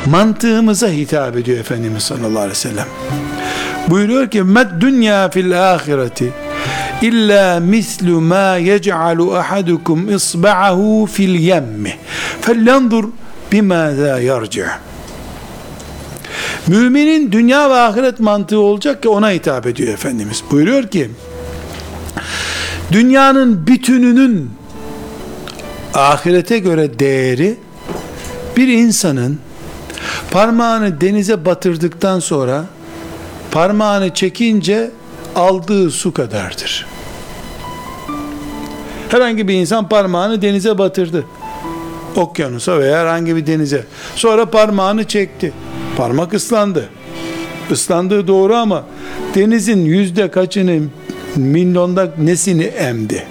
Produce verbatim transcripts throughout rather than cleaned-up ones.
mantığımıza hitap ediyor Efendimiz sallallahu aleyhi ve sellem. Buyuruyor ki med dünya fil ahireti illa mislu ma yec'alu ahadukum isba'ahu fil yemmi felyanzur bimâzâ yarci'. Müminin dünya ve ahiret mantığı olacak ki ona hitap ediyor Efendimiz. Buyuruyor ki dünyanın bütününün ahirete göre değeri bir insanın parmağını denize batırdıktan sonra parmağını çekince aldığı su kadardır. Herhangi bir insan parmağını denize batırdı. Okyanusa veya herhangi bir denize. Sonra parmağını çekti. Parmak ıslandı. Islandığı doğru ama denizin yüzde kaçını, milyonda nesini emdi?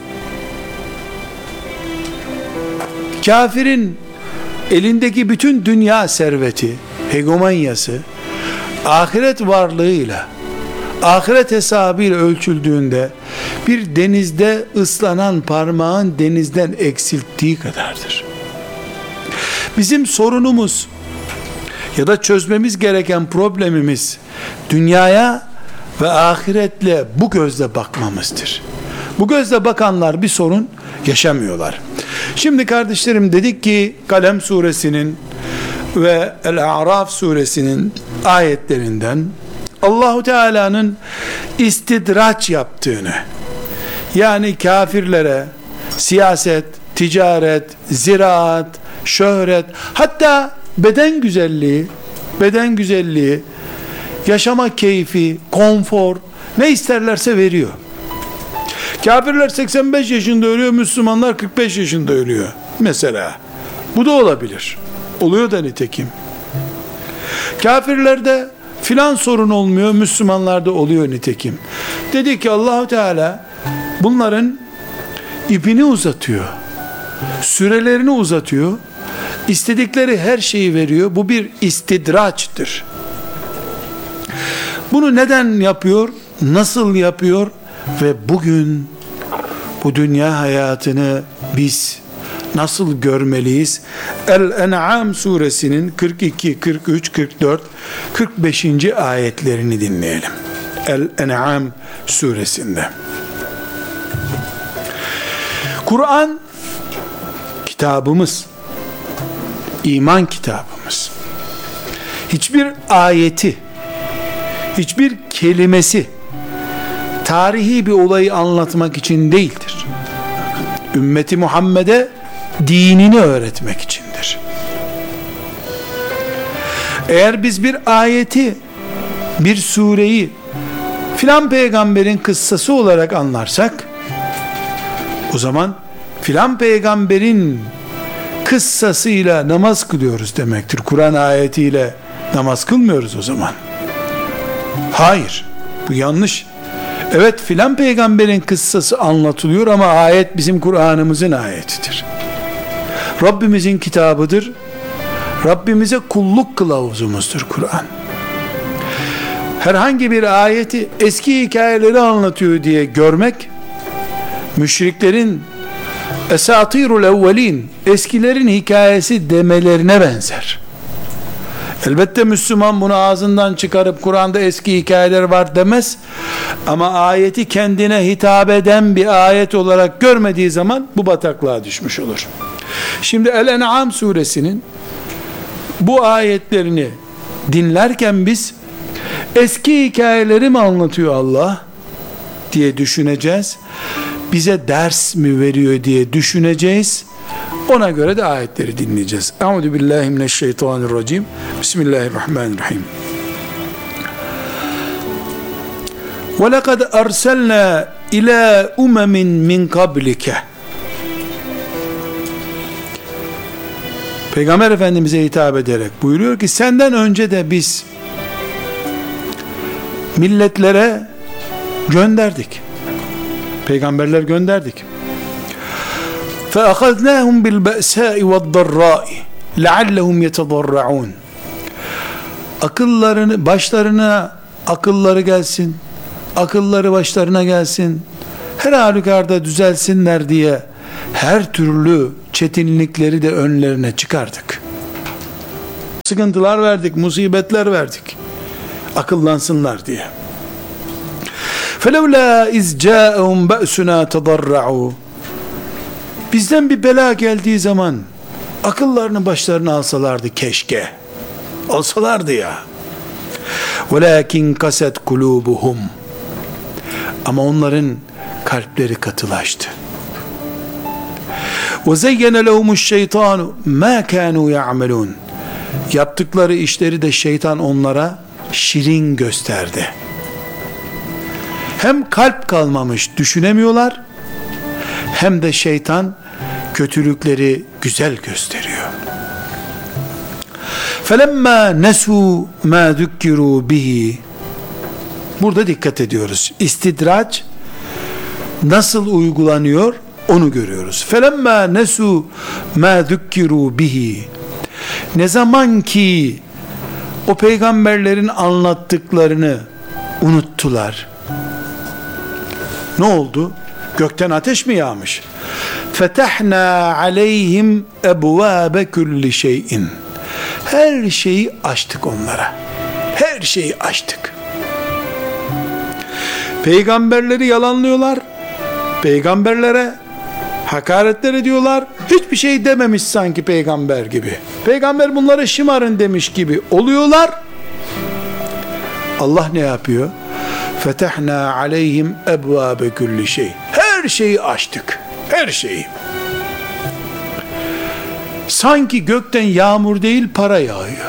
Kafirin elindeki bütün dünya serveti, hegemonyası, ahiret varlığıyla, ahiret hesabıyla ölçüldüğünde bir denizde ıslanan parmağın denizden eksilttiği kadardır. Bizim sorunumuz ya da çözmemiz gereken problemimiz dünyaya ve ahiretle bu gözle bakmamızdır. Bu gözle bakanlar bir sorun yaşamıyorlar. Şimdi kardeşlerim, dedik ki Kalem suresinin ve El-A'raf suresinin ayetlerinden Allahu Teala'nın istidraç yaptığını, yani kafirlere siyaset, ticaret, ziraat, şöhret, hatta beden güzelliği, beden güzelliği, yaşama keyfi, konfor, ne isterlerse veriyor. Kafirler seksen beş yaşında ölüyor, Müslümanlar kırk beş yaşında ölüyor mesela. Bu da olabilir. Oluyor da nitekim. Kafirlerde filan sorun olmuyor, Müslümanlarda oluyor nitekim. Dedi ki Allahu Teala bunların ipini uzatıyor. Sürelerini uzatıyor. İstedikleri her şeyi veriyor. Bu bir istidraçtır. Bunu neden yapıyor? Nasıl yapıyor? Ve bugün bu dünya hayatını biz nasıl görmeliyiz? El-En'am suresinin kırk iki, kırk üç, kırk dört, kırk beşinci ayetlerini dinleyelim. El-En'am suresinde. Kur'an kitabımız, iman kitabımız. Hiçbir ayeti, hiçbir kelimesi tarihi bir olayı anlatmak için değildir. Ümmeti Muhammed'e dinini öğretmek içindir. Eğer biz bir ayeti, bir sureyi filan peygamberin kıssası olarak anlarsak, o zaman filan peygamberin kıssasıyla namaz kılıyoruz demektir. Kur'an ayetiyle namaz kılmıyoruz o zaman. Hayır, bu yanlış. Evet, filan peygamberin kıssası anlatılıyor ama ayet bizim Kur'an'ımızın ayetidir. Rabbimizin kitabıdır. Rabbimize kulluk kılavuzumuzdur Kur'an. Herhangi bir ayeti eski hikayeleri anlatıyor diye görmek, müşriklerin esatirul evvelin, eskilerin hikayesi demelerine benzer. Elbette Müslüman bunu ağzından çıkarıp Kur'an'da eski hikayeler var demez, ama ayeti kendine hitap eden bir ayet olarak görmediği zaman bu bataklığa düşmüş olur. Şimdi El-En'am suresinin bu ayetlerini dinlerken biz eski hikayeleri mi anlatıyor Allah diye düşüneceğiz, bize ders mi veriyor diye düşüneceğiz. Ona göre de ayetleri dinleyeceğiz. Euzu billahi mineşşeytanirracim. Bismillahirrahmanirrahim. Ve lekad erselna ila umemin min qablike. Peygamber Efendimiz'e hitap ederek buyuruyor ki senden önce de biz milletlere gönderdik. Peygamberler gönderdik. فَأَخَذْنَاهُمْ بِالْبَأْسَاءِ وَالضَّرَّاءِ لَعَلَّهُمْ يَتَضَرَّعُونَ. Akıllarını, başlarına akılları gelsin, akılları başlarına gelsin, her halükarda düzelsinler diye her türlü çetinlikleri de önlerine çıkardık. sıkıntılar verdik, musibetler verdik. Akıllansınlar diye. فَلَوْلَا اِذْ جَاءَهُمْ بَأْسُنَا تَضَرَّعُوا Bizden bir bela geldiği zaman akıllarını başlarına alsalardı keşke. Alsalardı ya. وَلَاكِنْ قَسَتْ قُلُوبُهُمْ Ama onların kalpleri katılaştı. وَزَيَّنَ لَهُمُ الشَّيْطَانُ مَا كَانُوا يَعْمَلُونَ Yaptıkları işleri de şeytan onlara şirin gösterdi. Hem kalp kalmamış, düşünemiyorlar, hem de şeytan kötülükleri güzel gösteriyor. فَلَمَّا نَسُوا مَا ذُكِّرُوا بِهِ Burada dikkat ediyoruz. İstidraç nasıl uygulanıyor onu görüyoruz. فَلَمَّا نَسُوا مَا ذُكِّرُوا بِهِ Ne zaman ki o peygamberlerin anlattıklarını unuttular, ne oldu? Gökten ateş mi yağmış? فَتَحْنَا عَلَيْهِمْ اَبْوَابَ كُلِّ شَيْءٍ Her şeyi açtık onlara. Her şeyi açtık. Peygamberleri yalanlıyorlar. Peygamberlere hakaretler ediyorlar. Hiçbir şey dememiş sanki peygamber gibi. Peygamber bunlara şımarın demiş gibi oluyorlar. Allah ne yapıyor? Fetahna aleyhim ebvabe kulli şey. Her şeyi açtık. Her şeyi. Sanki gökten yağmur değil para yağıyor.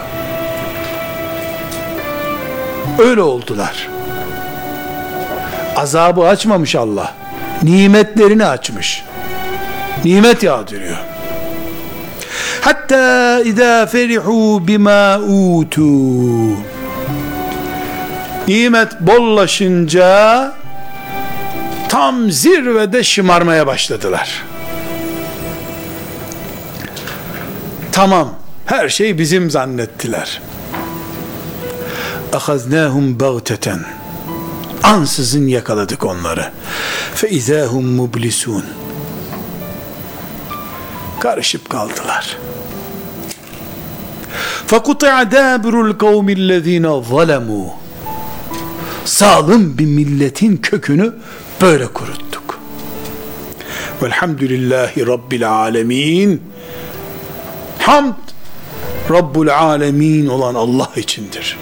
Öyle oldular. Azabı açmamış Allah. Nimetlerini açmış. Nimet yağdırıyor. Hatta izâ ferihû bimâûtû Nimet bollaşınca tam zirvede şımarmaya başladılar. Tamam, her şey bizim zannettiler. Ahaznâhum bagteten Ansızın yakaladık onları. Fe izâhum mublisûn Karışıp kaldılar. فَقُطِعَ دَابِرُ الْقَوْمِ الَّذ۪ينَ ظَلَمُوا Zalim bir milletin kökünü böyle kuruttuk. Velhamdülillahi Rabbil alemin. Hamd Rabbul alemin olan Allah içindir.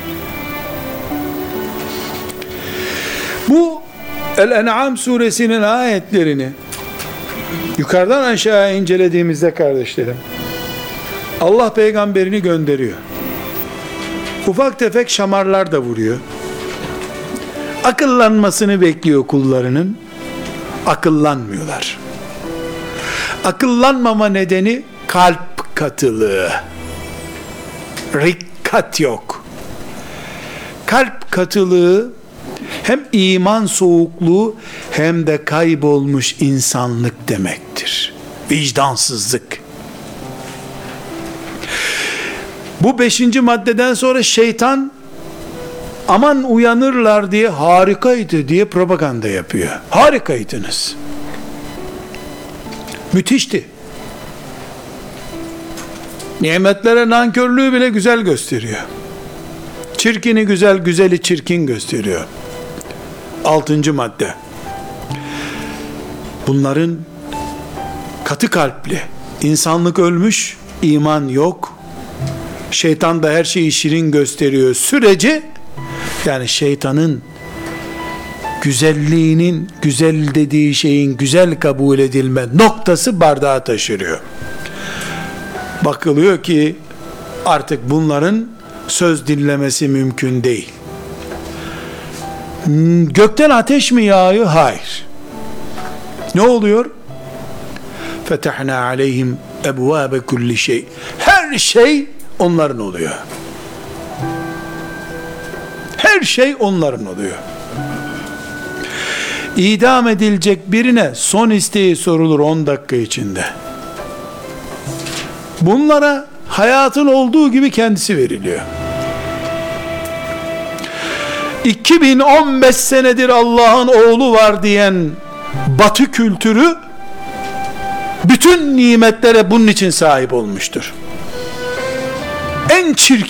Bu El-En'am suresinin ayetlerini yukarıdan aşağıya incelediğimizde kardeşlerim, Allah peygamberini gönderiyor. Ufak tefek şamarlar da vuruyor. Akıllanmasını bekliyor kullarının. Akıllanmıyorlar. Akıllanmama nedeni kalp katılığı. Rikkat yok. Kalp katılığı hem iman soğukluğu hem de kaybolmuş insanlık demektir. Vicdansızlık. Bu beşinci maddeden sonra şeytan aman uyanırlar diye harikaydı diye propaganda yapıyor. Harikaydınız. Müthişti. Nimetlere nankörlüğü bile güzel gösteriyor. Çirkini güzel, güzeli çirkin gösteriyor. Altıncı madde. Bunların katı kalpli, insanlık ölmüş, iman yok. Şeytan da her şeyi şirin gösteriyor sürece, yani şeytanın güzelliğinin, güzel dediği şeyin güzel kabul edilme noktası bardağı taşırıyor. Bakılıyor ki artık bunların söz dinlemesi mümkün değil. Gökten ateş mi yağıyor? Hayır. Ne oluyor? Fetahna aleyhim ebvâbe kulli şey. Her şey onların oluyor. Her şey onların oluyor. İdam edilecek birine son isteği sorulur on dakika içinde. Bunlara hayatın olduğu gibi kendisi veriliyor. iki bin on beş senedir Allah'ın oğlu var diyen Batı kültürü bütün nimetlere bunun için sahip olmuştur. En çirkin